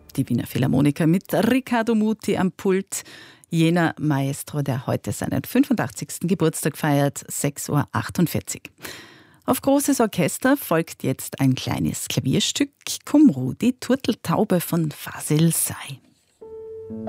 Die Wiener Philharmoniker mit Riccardo Muti am Pult. Jener Maestro, der heute seinen 85. Geburtstag feiert, 6.48 Uhr. Auf großes Orchester folgt jetzt ein kleines Klavierstück, Kumru, die Turteltaube von Fasil Say.